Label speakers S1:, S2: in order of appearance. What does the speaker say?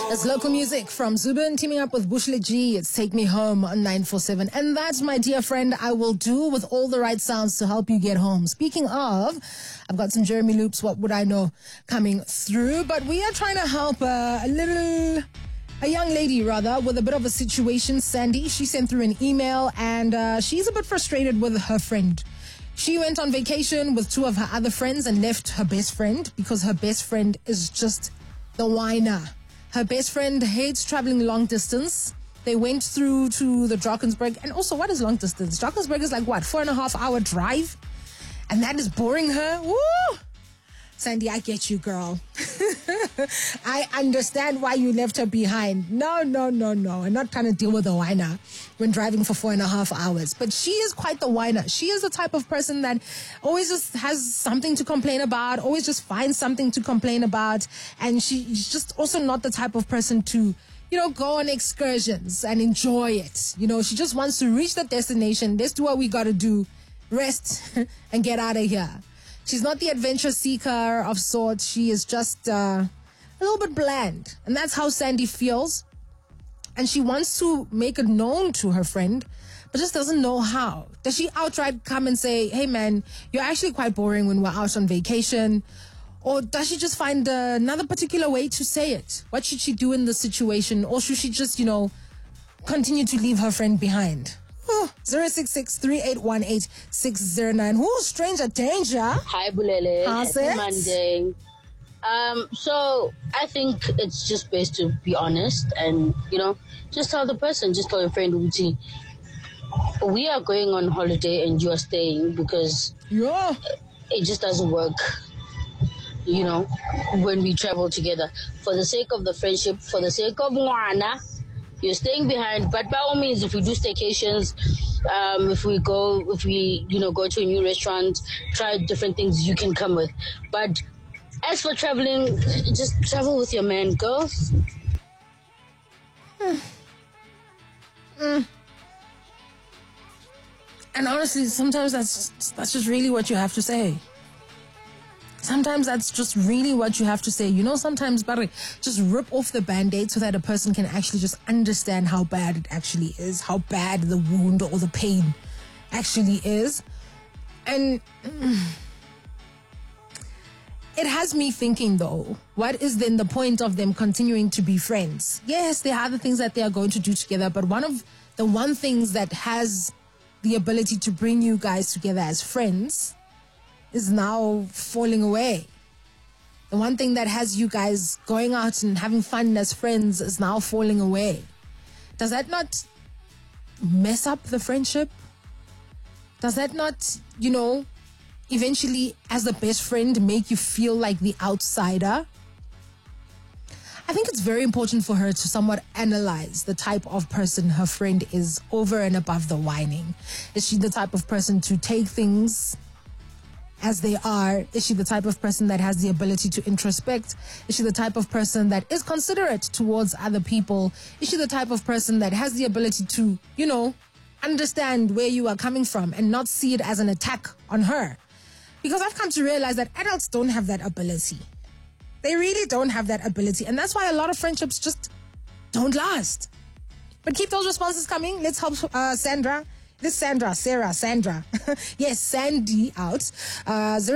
S1: It's local music from Zubin teaming up with Bushlet G. It's Take Me Home on 947. And that, my dear friend, I will do with all the right sounds to help you get home. Speaking of, I've got some Jeremy Loops, What Would I Know, coming through. But we are trying to help a young lady, with a bit of a situation. Sandy, she sent through an email and she's a bit frustrated with her friend. She went on vacation with two of her other friends and left her best friend because her best friend is just the whiner. Her best friend hates traveling long distance. They went through to the Drakensberg. And also, what is long distance? Drakensberg is like, 4.5 hour drive? And that is boring her? Woo! Sandy, I get you, girl. I understand why you left her behind. No. I'm not trying to deal with a whiner when driving for 4.5 hours. But she is quite the whiner. She is the type of person that always just has something to complain about, always just finds something to complain about. And she's just also not the type of person to, go on excursions and enjoy it. She just wants to reach the destination. Let's do what we got to do. Rest and get out of here. She's not the adventure seeker of sorts. She is just a little bit bland. And that's how Sandy feels. And she wants to make it known to her friend, but just doesn't know how. Does she outright come and say, hey man, you're actually quite boring when we're out on vacation? Or does she just find another particular way to say it? What should she do in this situation? Or should she just, continue to leave her friend behind? 066-3818-609. Who's stranger danger?
S2: Hi, Bulele. Happy Monday. So I think it's just best to be honest and, just tell the person, just tell your friend, Uti, we are going on holiday and you are staying because it just doesn't work, when we travel together. For the sake of the friendship, for the sake of Mwana, you're staying behind, but by all means, if we do staycations, if we go to a new restaurant, try different things, you can come with. But as for traveling, just travel with your man, girls.
S1: And honestly, sometimes that's just really what you have to say. Sometimes that's just really what you have to say. Sometimes, Barry, just rip off the Band-Aid so that a person can actually just understand how bad it actually is, how bad the wound or the pain actually is. And it has me thinking, though, what is then the point of them continuing to be friends? Yes, there are other things that they are going to do together, but one of the one things that has the ability to bring you guys together as friends is now falling away. The one thing that has you guys going out and having fun as friends is now falling away. Does that not mess up the friendship? Does that not, eventually as the best friend make you feel like the outsider? I think it's very important for her to somewhat analyze the type of person her friend is over and above the whining. Is she the type of person to take things as they are? Is she the type of person that has the ability to introspect? Is she the type of person that is considerate towards other people? Is she the type of person that has the ability to, understand where you are coming from and not see it as an attack on her? Because I've come to realize that adults don't have that ability. They really don't have that ability. And that's why a lot of friendships just don't last. But keep those responses coming. Let's help Sandra. This Sandra. Yes, Sandy out.